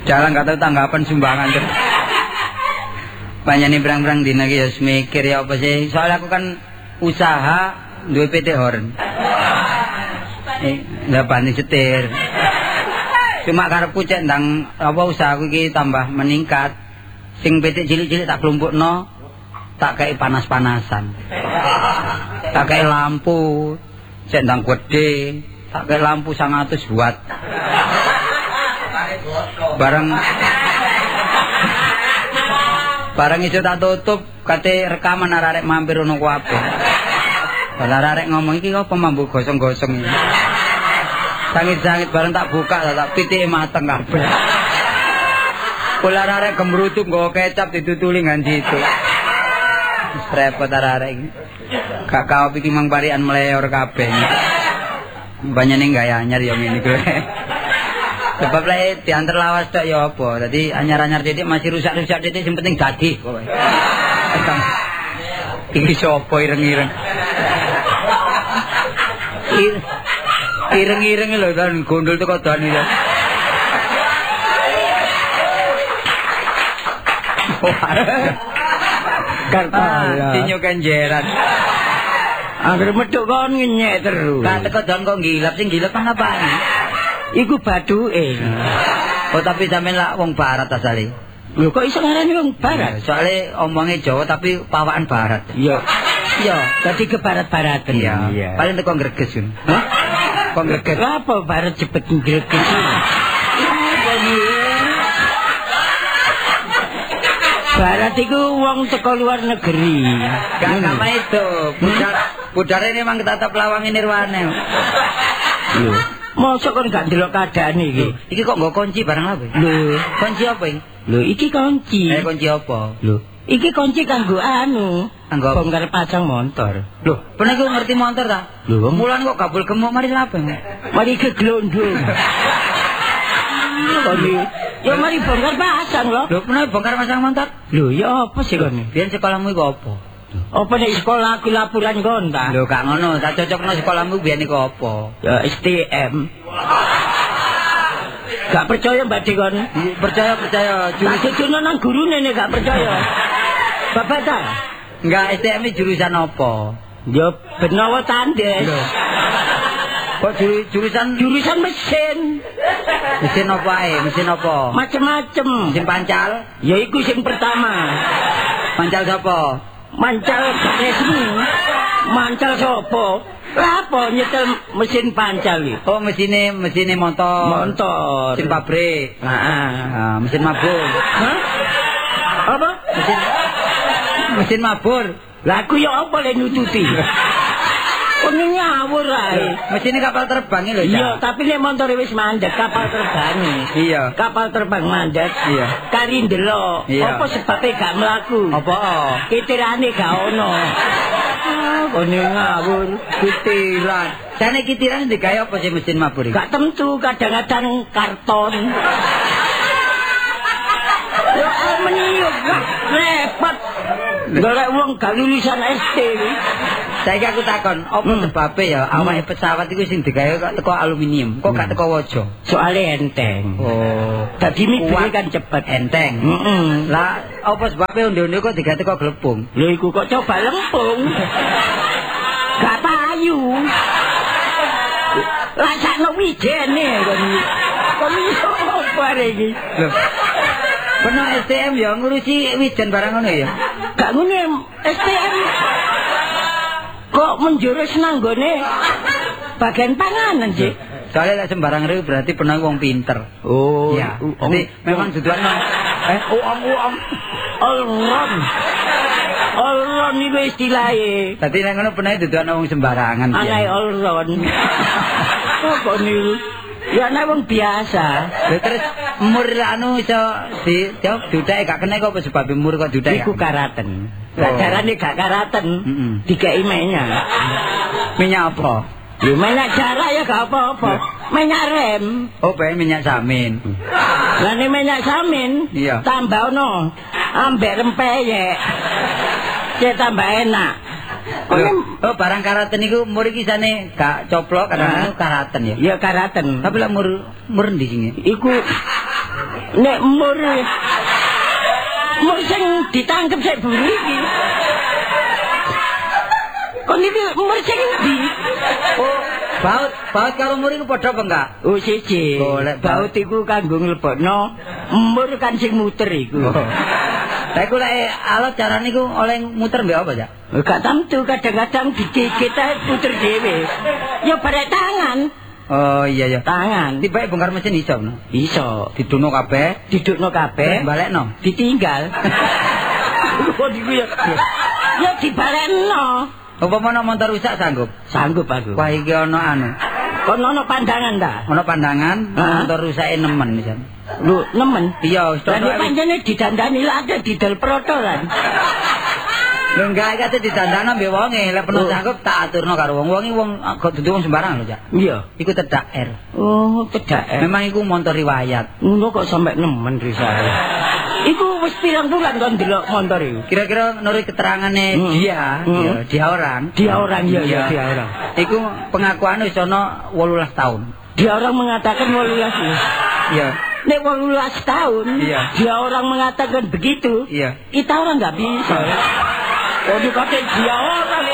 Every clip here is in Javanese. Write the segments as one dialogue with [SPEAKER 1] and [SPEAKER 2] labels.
[SPEAKER 1] Jarang kata tanggapan sumbangan tuh. Panjane berang-berang dina ki ya mikir ya apa sih? Soalnya aku kan usaha duwe PT Horn. Lah bani setir. Cuma karepku cek ndang apa usahaku iki tambah meningkat. Sing PT cilik-cilik tak klumpukno, tak kei panas-panasan. Tak kei lampu, cek ndang gede, tak kei lampu 100 watt. Barang iso tak tutup kate rekaman arek mampir ono kuwabe. Lah arek ngomong iki apa mambu gosong-gosong iki. Sangit-sangit bareng tak buka tak pitike mateng kabeh. Kula arek gemrutuk nggo kecap ditutuli ngan situ. Repot arek iki. Gak kau iki mang parian meleor kabeh. Banyane gaya anyar ya ngene kuwi. Sebab lek diantar lawas tok ya apa. Dadi anyar-anyar titik masih rusak-rusak titik sing penting dadi kowe. Iki sapa ireng-ireng. Ireng-ireng lho kan gondol teko dani ya. Karta sinyo kanjeran. Angger medhuk kon ngenyek terus. Kan teko don kok ngilap sing ngilap kan apaan? Iku bathuke. Oh tapi sampean lak wong barat asale. Lho kok iso ngarani wong barat? Soale omonge Jawa tapi pawakan barat. Iya. Iya, dadi ke barat-baratan. Iya. Paling teko greges. Hah? Kok greges? Apa barat cepet greges? Barat iku wong teko luar negeri. Gak sama itu. Budare memang ketatap lawange nirwane. Lho. Mosok kon gak ndelok keadaane iki. Iki kok nggo kunci barang apa? Lho, kunci apa iki? Lho, iki kunci. Kunci apa? Lho, iki kunci kanggo anu, kanggo bongkar pasang motor. Lho, pernah ku ngerti motor ta? Lho, mulan kok kabul gemuk mari lapo? Mari keglondong. Ya mari bongkar pasang lho. Lho, pernah bongkar pasang motor? Lho, ya apa sih kon? Biyen sekolahmu iku apa? Apa nek sekolah aku laporan kon ta? Lho gak ngono, tak cocokno sekolahmu biyen iku apa? Ya STM. Gak percaya Mbak Dekon? Percaya. Jurusan nang gurune nek gak percaya. Bapak ta? Enggak, STM jurusan apa? Ya benawa tandes. Kok jurusan mesin. Mesin apa ae? Mesin apa? Macem-macem. Mesin pancal? Ya iku sing pertama. Pancal sapa? Mancal resmi. Mancal sapa? Apa nyetel mesin pancal iki? Oh, mesine motor. Motor. Mesin pabrik. Heeh. Mesin mabur. Hah? Apa? Mesin mabur. Lah aku ya apa le nututi? Kon ngawur ae. Mesine kapal terbang lho, iya, tapi nek montore wis mandek kapal terbang. Iya. Kapal terbang mandek. Iya. Kari ndelok. Apa sebabnya gak mlaku? Apa? Kitirane gak ono. Kon ngawur, kitiran. Jane kitiran digawe apa sih mesin mabur iki? Gak tentu, kadang-kadang karton. Ya meniup repot. Golek wong gak lulusan SD. Saiki aku takon, apa sebabe ya awake pesawat iku sing digawe kok teko aluminium, kok gak teko waja? Soale enteng. Oh, dadi mikir kan cepet enteng. Lah apa sebabe onde-onde kok digawe teko glepung? Lho iku kok coba lempung. Gak payu. Rasane wijene kon iso apa iki? Lho. Pernah STM ya ngurusi wijen barang ngono ya? Gak ngono STM. Kok menjurus nanggone bagian panganan sih? Soalnya lek sembarang rew berarti pernah wong pinter. Oh, ya. Jadi memang dudukan uang. Olron iku istilahé. Dadi nek ngono pernah dudukan wong sembarangan. Anae olron. Kok niku? Ya nek wong biasa. Terus mur anu iso dudake gak kena kok sebab mur kok dudake. Iku karaten. Darane gak karaten. Dikeki minyak. Minyak apa? Lho minyak jarak ya gak apa-apa. Minyak rem. Oh, bae minyak samin. Lah nek minyak samin tambah ono ambek rempeyek. Cek tambah enak. Oh, barang karaten iku mur iki sane gak coplok kadang-kadang karaten ya. Iya karaten. Tapi lek mur ndi sing iku Nek mur sing ditangkep sik buru iki. Kok niki mur sing ndi?
[SPEAKER 2] Oh, baut karo mur iku padha apa enggak?
[SPEAKER 1] Oh, siji.
[SPEAKER 2] Golek
[SPEAKER 1] baut iku kanggo nglebokno, mur kan sing muter iku.
[SPEAKER 2] Lah iku lek alat carane iku oleh muter mbek apa, Cak?
[SPEAKER 1] Gak tentu, kadang-kadang kita puter dhewe. Ya barek tangan.
[SPEAKER 2] Oh iya ya.
[SPEAKER 1] Tangan.
[SPEAKER 2] Tiba bongkar mesin iso no?
[SPEAKER 1] Iso.
[SPEAKER 2] Didukno kabeh, balekno.
[SPEAKER 1] Ditinggal. Kok iku ya. Ya dibalekno.
[SPEAKER 2] Upama motor rusak sanggup?
[SPEAKER 1] Sanggup aku.
[SPEAKER 2] Wah iki ana anu.
[SPEAKER 1] Kono ana pandangan ta?
[SPEAKER 2] Ana pandangan, motor rusake nemen misal.
[SPEAKER 1] Lho, nemen?
[SPEAKER 2] Iya, wis
[SPEAKER 1] tok. Lah pancene didandani lha ada didol protolan.
[SPEAKER 2] Lho enggak kate didandana mbek wonge, lek penuh sanggup tak aturno karo wong kok dudu wong sembarang lho, Cak.
[SPEAKER 1] Iya,
[SPEAKER 2] iku tedak R.
[SPEAKER 1] Oh, tedak R.
[SPEAKER 2] Memang iku montor riwayat.
[SPEAKER 1] Ngono kok sampe nemen risae. Iku wis pirang bulan kon ndelok montor iku.
[SPEAKER 2] Kira-kira menurut keterangane dia orang.
[SPEAKER 1] Dia orang.
[SPEAKER 2] Iku pengakuan wis ana 18 tahun.
[SPEAKER 1] Dia orang mengatakan 18. Iya. Nek 18 tahun, dia orang mengatakan begitu.
[SPEAKER 2] Iya.
[SPEAKER 1] Kita orang enggak bisa. Oh, dikate dia orang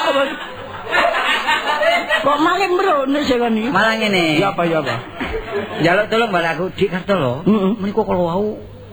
[SPEAKER 1] kok malah merono sing ngene.
[SPEAKER 2] Malah ngene.
[SPEAKER 1] Ya apa?
[SPEAKER 2] Jaluk tolong balik aku di Kartolo. Menika kalau wau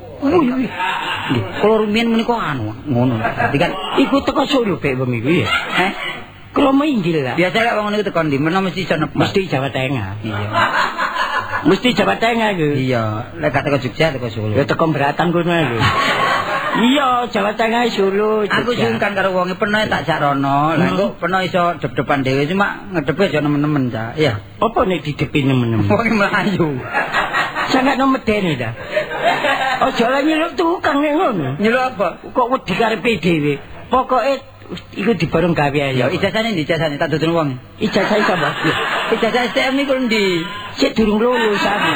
[SPEAKER 2] kalau rumian menika anu ngono. Dadi kan
[SPEAKER 1] iku teko Solo pek wong iku ya. Kalau minggil lah.
[SPEAKER 2] Biasa lek wong niku teko ndi menawa mesti iso nebak.
[SPEAKER 1] Mesti Jawa Tengah.
[SPEAKER 2] Iya.
[SPEAKER 1] Mesti Jawa Tengah iku.
[SPEAKER 2] Iya, lek gak teko Jogja teko Solo.
[SPEAKER 1] Ya teko Beratan kono lho. Iya, Jawa Tengah Solo.
[SPEAKER 2] Aku sungkan karo wong peno tak jak rono. Lah kok peno iso dep-depan dhewe cuma ngedepe aja nemen-nemen, Cak. Iya.
[SPEAKER 1] Apa nek didepi nemen-nemen?
[SPEAKER 2] Wong mlayu.
[SPEAKER 1] Sangat medeni ta. Aja lah nyeluk tukang nek ngono.
[SPEAKER 2] Nyeluk apa?
[SPEAKER 1] Kok wedi karepe dhewe. Pokoke iku dibareng gawe ae.
[SPEAKER 2] Ya ijazahane ndi ijazahane tak dudun wong.
[SPEAKER 1] Ijazah sapa?
[SPEAKER 2] Ijazah STM niku ndi?
[SPEAKER 1] Sik durung lulus aku.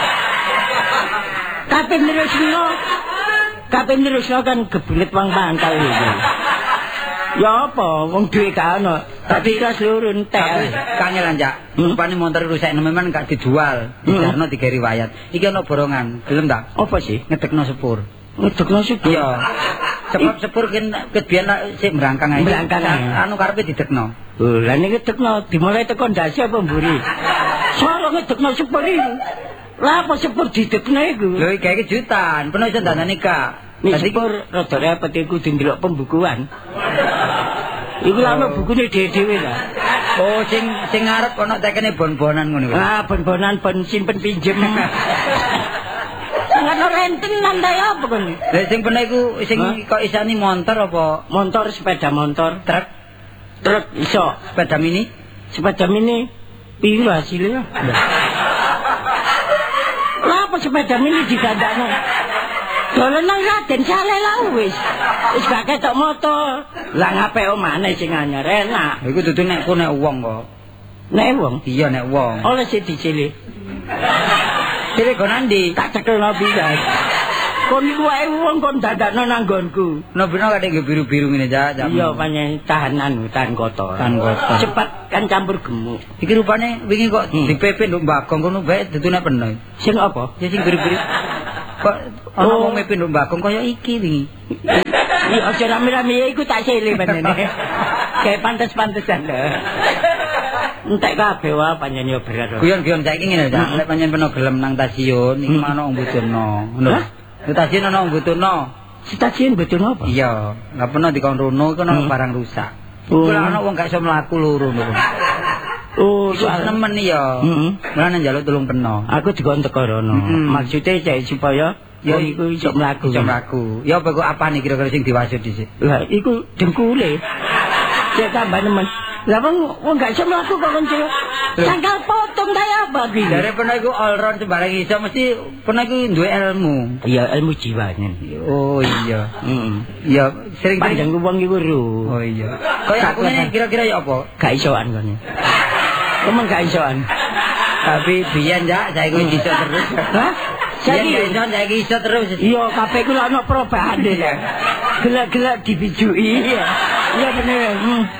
[SPEAKER 1] Kapan terusno kan kebulet wong pangkal iki. Ya apa, wong duwe gak ono. Tapi kelas loro entek.
[SPEAKER 2] Kangelan, Cak. Rupane motor rusak nemen gak dijual. Dijarno digawe riwayat. Iki ono borongan. Gelem ta?
[SPEAKER 1] Apa sih?
[SPEAKER 2] Ngedekno sepur.
[SPEAKER 1] Ngedekno sepur.
[SPEAKER 2] Iya. Sebab sepur kan kebiyen sik mrangkang ae. Anu karepe didekno.
[SPEAKER 1] Oh, lah niki dekno dimulai teko ndasi apa mburi? Soro ngedekno sepur iki. Lah apa sepur didekno iku?
[SPEAKER 2] Lho iki kejutan, penuh iso dandani Kak.
[SPEAKER 1] Nek sepur rada repot iku ndelok pembukuan. Iku lama bukune dhewe-dhewe lah.
[SPEAKER 2] Oh, sing ngarep ana tekene bon-bonan ngono.
[SPEAKER 1] Ah, bon-bonan bon simpen pinjem. Sing ana rentenan ta ya apa kon?
[SPEAKER 2] Lah sing pernah iku sing kok isani motor apa?
[SPEAKER 1] Motor, sepeda motor, truk iso,
[SPEAKER 2] sepeda mini
[SPEAKER 1] piro hasilnya? Lah apa sepeda mini digandakno? Dolen nang Raden Saleh lah wis gak ketok motor. Lah ngape omane sing anyar enak.
[SPEAKER 2] Iku dudu nek wong kok.
[SPEAKER 1] Nek wong?
[SPEAKER 2] Iya nek wong.
[SPEAKER 1] Oleh sik dicilik.
[SPEAKER 2] Cilik kok nandi?
[SPEAKER 1] Tak cekelno pisan. Kon iku wae wong kon dadakno nang nggonku.
[SPEAKER 2] Nopo kadek biru-biru ngene, Cak.
[SPEAKER 1] Iya pancen tahan kotor. Cepat kan campur gemuk.
[SPEAKER 2] Iki rupane wingi kok dipepe nduk Bagong kono bae dudune penuh.
[SPEAKER 1] Sing apa?
[SPEAKER 2] Ya sing biru-biru. Kok ana wong mepe nduk Bagong kaya iki wingi.
[SPEAKER 1] Iya aja rame-rame iku tak sele panjenengan. Kayak pantes-pantesan lho. Entek kabeh wae panjenengan yo berat.
[SPEAKER 2] Guyon-guyon saiki ngene, Cak. Lek panjenengan peno gelem nang stasiun iki ana wong butuhno. Ngono. Stasiun ana wong butuhno. Stasiun butuhno apa? Iya, lah peno dikon rono iku ana barang rusak. Iku ana wong gak iso mlaku loro ngono. Oh, soal nemen ya. Mulane njaluk tulung peno. Aku dikon teko rono. Maksude cek supaya ya iku iso mlaku. Ya apa kok apane kira-kira sing diwasud dhisik? Lah iku dengkule. Cek tambah nemen. Lah wong gak iso mlaku kok kon cek. Sangkal potong ta apa iki? Dari pernah iku all round sembarang iso mesti pernah iku duwe ilmu. Iya, ilmu jiwane. Oh iya. Ya sering panjang wong iku ro. Oh iya. Kaya aku ngene kira-kira ya apa? Gak isoan kene. Kamu gak isoan. Tapi biyen ya saiki iso terus. Hah? Saiki iso terus. Iya, kabeh ku ana perubahan ya. Gelak-gelak dibijuki. Iya bener.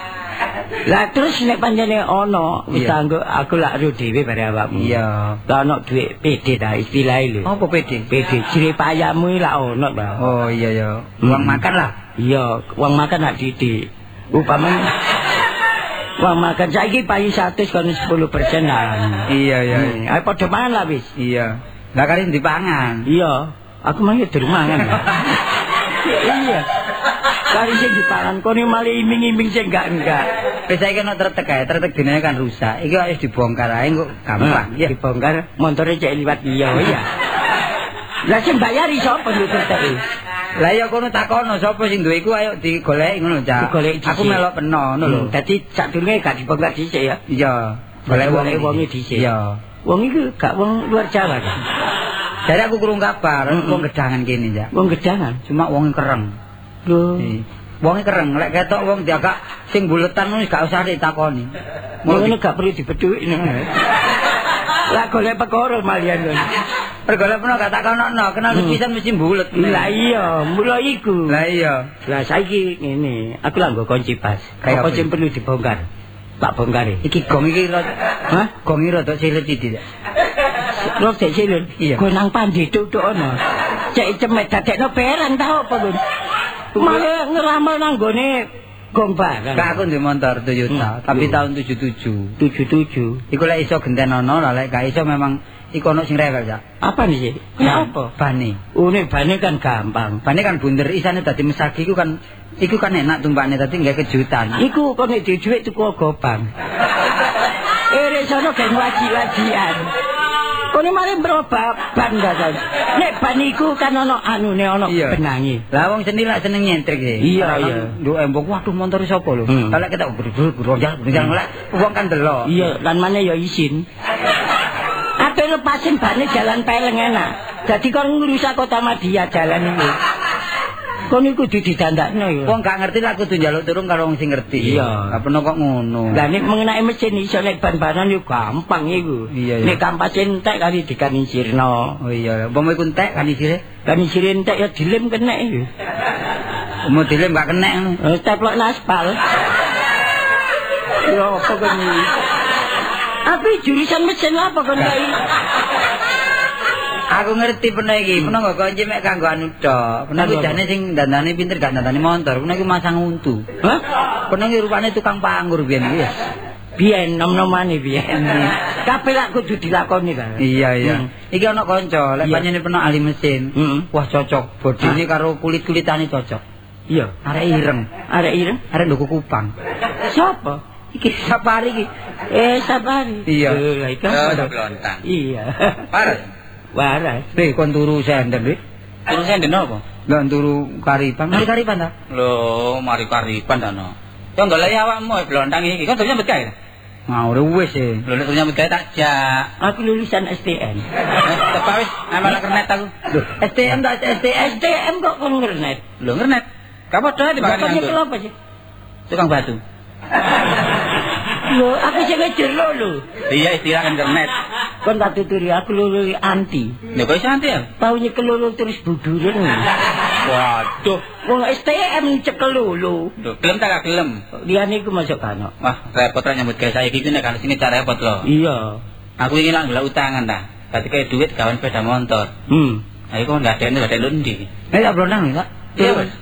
[SPEAKER 1] Lah terus nek pancene ana wis kanggo aku lak ro dhewe bare awakmu.
[SPEAKER 2] Iya.
[SPEAKER 1] Lah ana dhuwit PD ta istilahe lho.
[SPEAKER 2] Apa PD?
[SPEAKER 1] PD jere payamu lak ono ta.
[SPEAKER 2] Oh iya ya. Uang makan lah.
[SPEAKER 1] Iya, uang makan nak didik. Upamane uang makan saiki payu 100 kon 10% lah.
[SPEAKER 2] Iya ya.
[SPEAKER 1] Ayo padha mangan lah wis.
[SPEAKER 2] Iya. Lah kali dipangan.
[SPEAKER 1] Iya. Aku mangke durung mangan. Iya. Kali sing dipangan kono malah iming-iming sing enggak.
[SPEAKER 2] Wis saiki ono tretek ae, tretek dene kan rusak. Iki wis dibongkar ae kok gampang.
[SPEAKER 1] Ya dibongkar, montore cek liwat iya ya. Lah sing bayari sapa lho tretek?
[SPEAKER 2] Lah ya kono takono sapa sing duwe iku ayo digoleki ngono, Cak. Aku melok peno ngono lho.
[SPEAKER 1] Dadi sadurunge gak dibongkar dhisik ya.
[SPEAKER 2] Iya. Golek
[SPEAKER 1] wonge dhisik.
[SPEAKER 2] Iya.
[SPEAKER 1] Wong iku gak wong luar Jawa kan.
[SPEAKER 2] Jadi aku kurung kabar, wong gedangan kene, Cak.
[SPEAKER 1] Wong gedangan,
[SPEAKER 2] cuma wong kereng.
[SPEAKER 1] Lho,
[SPEAKER 2] wong kereng, lek ketok wong diagak sing buletan wis gak usah ditakoni.
[SPEAKER 1] Ngono gak perlu dibedhuki. Lah golek perkara malian lho.
[SPEAKER 2] Pergolek peno gak takono, kenal pisan mesti bulet.
[SPEAKER 1] Lah iya, mula iku.
[SPEAKER 2] Lah iya.
[SPEAKER 1] Lah saiki ngene, aku lah nggo kunci pas. Apa sing perlu dibongkar? Tak bongkare.
[SPEAKER 2] Iki gong iki hah? Gong iki rada cilik iki.
[SPEAKER 1] Lho cek cilik.
[SPEAKER 2] Iya.
[SPEAKER 1] Gonang pandhithuk tok ana. Cek cemek dadekno perang ta apa lho. Malah ngeramal nang gone gong barang.
[SPEAKER 2] Kak aku ndek motor Toyota, tapi tahun 77.
[SPEAKER 1] 77.
[SPEAKER 2] Iku lek iso gentenono, lek gak iso memang iku ono sing rewel, Cak.
[SPEAKER 1] Apa nih sih? Kenapa?
[SPEAKER 2] Bane.
[SPEAKER 1] Nek bane kan gampang.
[SPEAKER 2] Bane kan bunder, isane dadi mesagi iku kan enak tumpakne dadi nggae kejutan.
[SPEAKER 1] Iku kok nek dhuwit tuku gobang. Sono geng waji-wajian. Kone mari berobak ban gak. Nek ban iku kan ono anune ono benangi.
[SPEAKER 2] Lah wong seni lak seneng nyentrik sih.
[SPEAKER 1] Iya.
[SPEAKER 2] Nduk embok waduh motor sapa lho. Lah kita berojal lek wong kan delok.
[SPEAKER 1] Iya, lan maneh ya isin. Ape lepasin bane jalan peleng enak. Jadi kon ngrusak Kota Madia jalan iki. Kon iku kudu didandakno ya.
[SPEAKER 2] Wong gak ngerti lak kudu njaluk turun karo wong sing ngerti.
[SPEAKER 1] Iya.
[SPEAKER 2] Gak peno kok ngono.
[SPEAKER 1] Lah nek mengenai mesin iso nek ban-banan yo gampang iku. Nek kampas entek kali dikanisirno.
[SPEAKER 2] Oh iya, umpama iku entek kanisire.
[SPEAKER 1] Kanisire entek ya dilem kenek iki.
[SPEAKER 2] Mau dilem gak kenek ngono.
[SPEAKER 1] Teplok aspal. Yo apa kon iki? Aku jurusan mesin apa kon iki?
[SPEAKER 2] Aku ngerti peno iki, peno kok kunci mek kanggo anu tok. Peno iki jane sing dandane pinter gak dandane motor, peno iki masang untu. Hah? Peno iki rupane tukang panggur biyen iki.
[SPEAKER 1] Biyen nom-nomane biyen. Kabeh lak kudu dilakoni kan.
[SPEAKER 2] Iya. Iki ana kanca, lek panjenengan peno ahli mesin. Wah cocok, bodine karo kulit-kulitane cocok. Iya, arek ireng. Arek ndoko kupang.
[SPEAKER 1] Siapa?
[SPEAKER 2] Iki Sapari iki.
[SPEAKER 1] Sapari.
[SPEAKER 2] Iya.
[SPEAKER 1] Lah iki
[SPEAKER 2] Blontang.
[SPEAKER 1] Iya.
[SPEAKER 2] Waras. Kon turu senden, Dik.
[SPEAKER 3] Turu senden apa?
[SPEAKER 2] Lah turu Karipan. Mari Karipan ta?
[SPEAKER 3] Lho, mari Karipan ta no. Yo golek awakmu blontang iki. Kon turunya bet kae.
[SPEAKER 2] Ngawur wis e.
[SPEAKER 3] Lho nek turunya bet kae tak jak.
[SPEAKER 1] Aku lulusan STM.
[SPEAKER 3] Tepak wis amal kernet aku.
[SPEAKER 2] Lho, STM tak
[SPEAKER 1] STM kok kon ngernet.
[SPEAKER 3] Lho ngernet. Kamu padha di
[SPEAKER 1] bakal nganggo. Apa sih?
[SPEAKER 3] Tukang batu.
[SPEAKER 1] Lho, aku sing jero lho.
[SPEAKER 3] Iya istilah kan kernet.
[SPEAKER 1] Kon tak tuturi aku lho anti.
[SPEAKER 3] Lho kok iso anti ya?
[SPEAKER 1] Tau nyekel lho terus buduren.
[SPEAKER 3] Waduh,
[SPEAKER 1] wong STM cekel lho.
[SPEAKER 3] Lho, gelem ta gak gelem?
[SPEAKER 1] Liyane iku masuk kano.
[SPEAKER 3] Wah, repot ra nyambut gawe saiki iki nek kan sini cara repot lho.
[SPEAKER 1] Iya.
[SPEAKER 3] Aku iki lak ngelak utangan ta. Dadi kaya duit gawan sepeda motor. Ayo kok gak ada ndi.
[SPEAKER 2] Tak blontang lho, Kak.
[SPEAKER 3] Iya, wis.